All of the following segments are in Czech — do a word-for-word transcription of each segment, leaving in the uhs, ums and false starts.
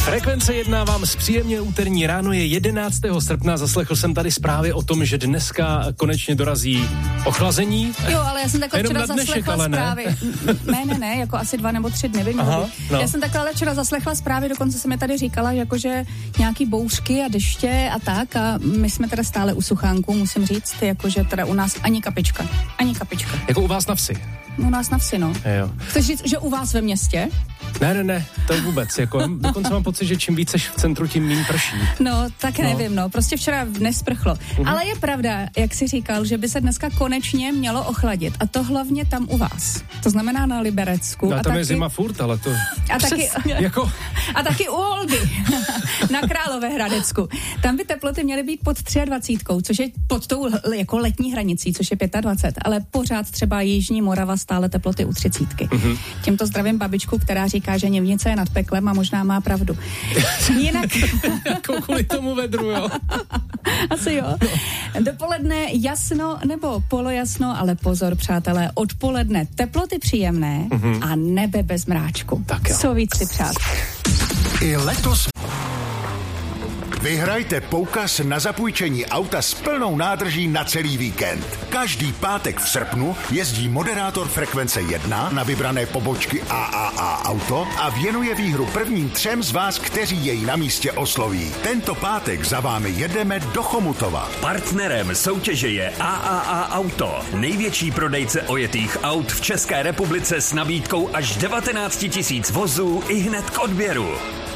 Frekvence jedna vám zpříjemně úterní ráno, je jedenáctého srpna, zaslechl jsem tady zprávy o tom, že dneska konečně dorazí ochlazení. Jo, ale já jsem takhle včera zaslechla ne. zprávy. Ne, ne, ne, jako asi dva nebo tři dny by mohly. No. Já jsem takhle včera zaslechla zprávy, dokonce jsem mi tady říkala, jakože nějaký bouřky a deště a tak a my jsme teda stále u suchánku, musím říct, jakože teda u nás ani kapička, ani kapička. Jako u vás na vsi? U nás na vsi, no. Jo. Chceš říct, že u vás ve městě? Ne, ne, ne, to je vůbec, jako dokonce mám pocit, že čím víc seš v centru, tím méně prší. No, tak nevím, no, prostě včera nesprchlo. Uh-huh. Ale je pravda, jak jsi říkal, že by se dneska konečně mělo ochladit a to hlavně tam u vás. To znamená na Liberecku. No, a tam taky, je zima furt, ale to... A taky, jako... a taky u Oldy na Královéhradecku. Tam by teploty měly být pod dvacet tři, což je pod tou jako letní hranicí, což je dvacet pět, ale pořád třeba Jižní Morava stále teploty u třicítky. Uh-huh. Tímto zdravím babičku, která říká, že Něvnice je nad peklem a možná má pravdu. Jinak... jako kvůli tomu vedru, jo? Asi jo. Dopoledne jasno nebo polojasno, ale pozor, přátelé, odpoledne teploty příjemné uh-huh. a nebe bez mráčku. Tak jo. Co víc si přát. I letos vyhrajte poukaz na zapůjčení auta s plnou nádrží na celý víkend. Každý pátek v srpnu jezdí moderátor Frekvence jedna na vybrané pobočky A A A Auto a věnuje výhru prvním třem z vás, kteří jej na místě osloví. Tento pátek za vámi jedeme do Chomutova. Partnerem soutěže je A A A Auto, největší prodejce ojetých aut v České republice s nabídkou až devatenáct tisíc vozů i hned k odběru.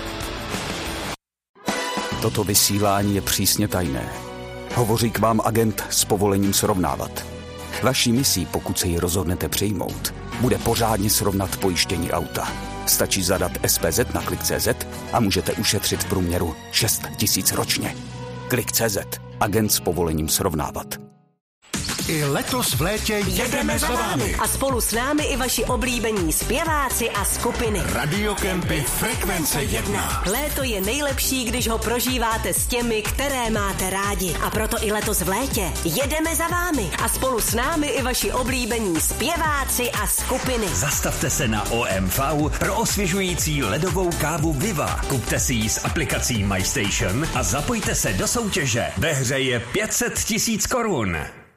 Toto vysílání je přísně tajné. Hovoří k vám agent s povolením srovnávat. Vaší misí, pokud se ji rozhodnete přijmout, bude pořádně srovnat pojištění auta. Stačí zadat S P Z na Klik tečka cé zet a můžete ušetřit v průměru šest tisíc ročně. Klik tečka cé zet. Agent s povolením srovnávat. I letos v létě jedeme za vámi. A spolu s námi i vaši oblíbení zpěváci a skupiny. Radiokempy Frekvence jedna. Léto je nejlepší, když ho prožíváte s těmi, které máte rádi. A proto i letos v létě jedeme za vámi. A spolu s námi i vaši oblíbení zpěváci a skupiny. Zastavte se na O M V pro osvěžující ledovou kávu Viva. Kupte si ji s aplikací MyStation a zapojte se do soutěže. Ve hře je pět set tisíc korun.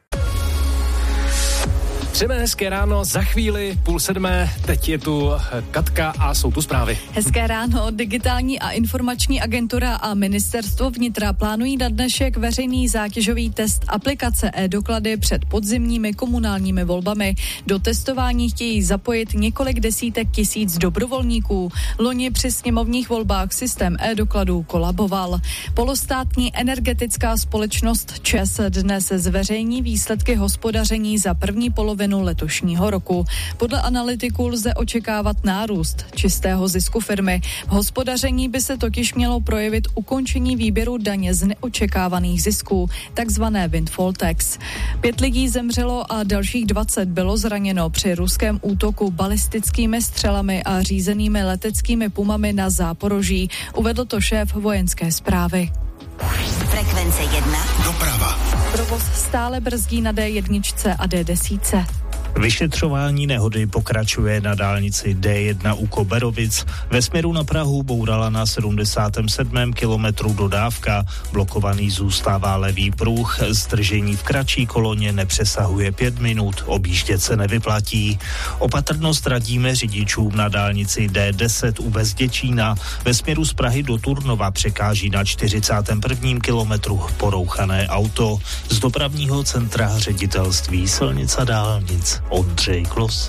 Přejeme hezké ráno, za chvíli půl sedmé, teď je tu Katka a jsou tu zprávy. Hezké ráno, Digitální a informační agentura a ministerstvo vnitra plánují na dnešek veřejný zátěžový test aplikace e-doklady před podzimními komunálními volbami. Do testování chtějí zapojit několik desítek tisíc dobrovolníků. Loni při sněmovních volbách systém e-dokladů kolaboval. Polostátní energetická společnost ČEZ dnes zveřejní výsledky hospodaření za první polovinu letošního roku. Podle analytiků lze očekávat nárůst čistého zisku firmy. V hospodaření by se totiž mělo projevit ukončení výběru daně z neočekávaných zisků, takzvané windfall tax. Pět lidí zemřelo a dalších dvacet bylo zraněno při ruském útoku balistickými střelami a řízenými leteckými pumami na Záporoží, uvedl to šéf vojenské správy. Frekvence jedna. Doprava. Provoz stále brzdí na D jedna a D deset. Vyšetřování nehody pokračuje na dálnici D jedna u Koberovic. Ve směru na Prahu bourala na sedmdesátém sedmém kilometru dodávka. Blokovaný zůstává levý pruh. Zdržení v kratší koloně nepřesahuje pět minut. Objíždět se nevyplatí. Opatrnost radíme řidičům na dálnici D deset u Bezděčína. Ve směru z Prahy do Turnova překáží na čtyřicátém prvním kilometru porouchané auto. Z dopravního centra ředitelství silnic a dálnic Ondřej Klos.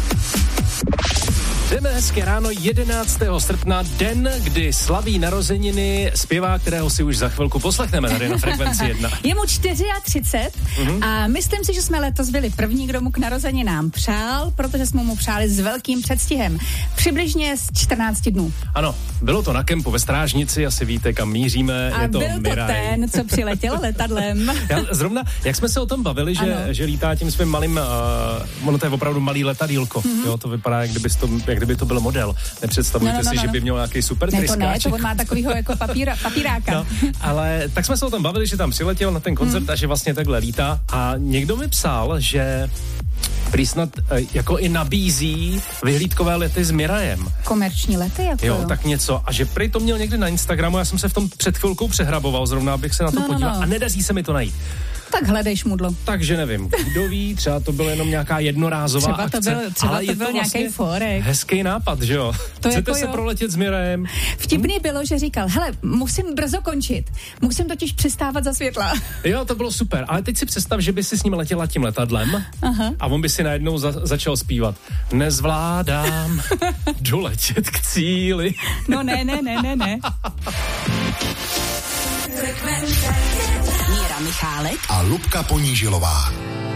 Jdeme hezké ráno, jedenáctého srpna, den, kdy slaví narozeniny zpěvák, kterého si už za chvilku poslechneme tady na Frekvenci jedna. Je mu třicet čtyři mm-hmm. a myslím si, že jsme letos byli první, kdo mu k narozeninám přál, protože jsme mu přáli s velkým předstihem. Přibližně z čtrnácti dnů. Ano, bylo to na kempu ve Strážnici, asi víte, kam míříme. A je to byl to Miraj. ten, co přiletěl letadlem. Já, zrovna, jak jsme se o tom bavili, že, že lítá tím svým malým, uh, ono to je opravdu malý letadílko, mm-hmm. jo, to vypadá, jak kdyby to, jak kdyby to byl model. Nepředstavujte no, no, no, si, no, no. že by měl nějaký super ne, tryskáč. To ne, to on má takovýho jako papíra, papíráka. No, ale tak jsme se o tom bavili, že tam přiletěl na ten koncert mm. a že vlastně takhle lítá. A někdo mi psal, že prý snad jako i nabízí vyhlídkové lety s Mirajem. Komerční lety, jako jo, jo. tak něco. A že prý to měl někde na Instagramu, já jsem se v tom před chvilkou přehraboval, zrovna abych se na to no, podíval no, no. a nedaří se mi to najít. Tak hledej šmudlo. Takže nevím, kdo ví, třeba to bylo jenom nějaká jednorázová třeba akce. To byl, třeba ale to je byl to nějaký vlastně fórek. Hezký nápad, že jo? To Chcete jako se jo. proletět s Mirajem? Vtipný bylo, že říkal, hele, musím brzo končit. Musím totiž přistávat za světla. Jo, to bylo super, ale teď si představ, že by si s ním letěla tím letadlem. Aha. A on by si najednou za, začal zpívat. Nezvládám doletět k cíli. No ne, ne, ne, ne, ne. Míra Michálek a Lubka Ponížilová.